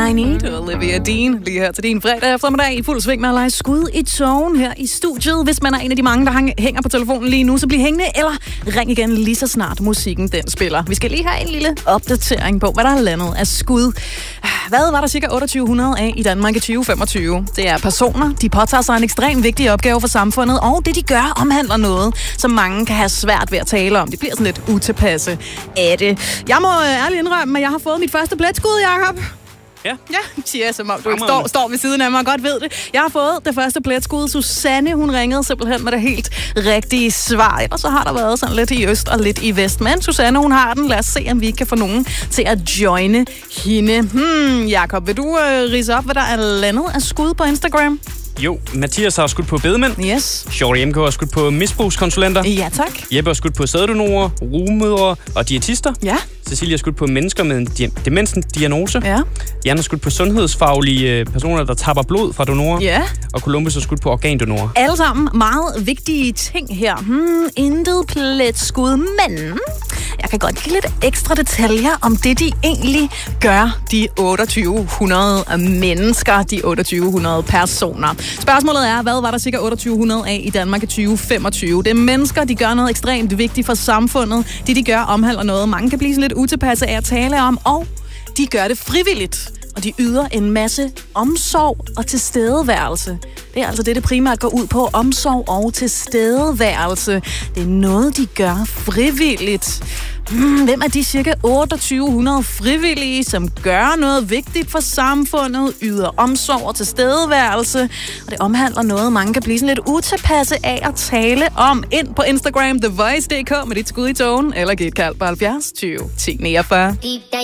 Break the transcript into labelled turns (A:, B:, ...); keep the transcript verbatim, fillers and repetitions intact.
A: I Need, Olivia Dean, lige her til din fredag eftermiddag i fuld sving med at lege skud i togen her i studiet. Hvis man er en af de mange, der hænger på telefonen lige nu, så bliv hængende, eller ring igen lige så snart musikken den spiller. Vi skal lige have en lille opdatering på, hvad der er landet af skud. Hvad var der cirka otteogtyve hundrede af i Danmark i tyve femogtyve? Det er personer, de påtager sig en ekstremt vigtig opgave for samfundet, og det de gør omhandler noget, som mange kan have svært ved at tale om. Det bliver sådan lidt utilpasse af det. Jeg må ærligt indrømme, at jeg har fået mit første pletskud, Jacob.
B: Ja.
A: Ja, siger jeg, som om du ikke står, står ved siden af mig og godt ved det. Jeg har fået det første pletskud. Susanne, hun ringede simpelthen med det helt rigtige svar. Ellers så har der været sådan lidt i øst og lidt i vest. Men Susanne, hun har den. Lad os se, om vi kan få nogen til at joine hende. Hmm, Jakob, vil du øh, ridse op, hvad der er landet af skud på Instagram?
B: Jo, Mathias har skudt på bedemænd.
A: Yes.
B: Shorty M K har skudt på misbrugskonsulenter.
A: Ja, tak.
B: Jeppe har skudt på sæddonorer, rugemødre og diætister.
A: Ja.
B: Cecilia har skudt på mennesker med en di- demensdiagnose.
A: Ja.
B: Jan har skudt på sundhedsfaglige personer, der tapper blod fra donorer.
A: Ja.
B: Og Columbus har skudt på organdonorer.
A: Alle sammen meget vigtige ting her. Hmm, intet pletskud, men jeg kan godt give lidt ekstra detaljer om det, de egentlig gør, de otteogtyve hundrede mennesker, de otteogtyve hundrede personer. Spørgsmålet er, hvad var der cirka otteogtyve hundrede af i Danmark i tyve femogtyve? Det er mennesker, de gør noget ekstremt vigtigt for samfundet. Det, de gør, omhandler noget, mange kan blive sådan lidt utilpasse af at tale om, og de gør det frivilligt. Og de yder en masse omsorg og tilstedeværelse. Det er altså det, det primært går ud på. Omsorg og tilstedeværelse. Det er noget, de gør frivilligt. Hmm, hvem er de cirka otteogtyve hundrede frivillige, som gør noget vigtigt for samfundet, yder omsorg og tilstedeværelse? Og det omhandler noget, mange kan blive sådan lidt utilpasse af at tale om. Ind på Instagram, the voice punktum d k med dit skud i togen, eller giv et kald på halvfjerds tyve ti niogfyrre.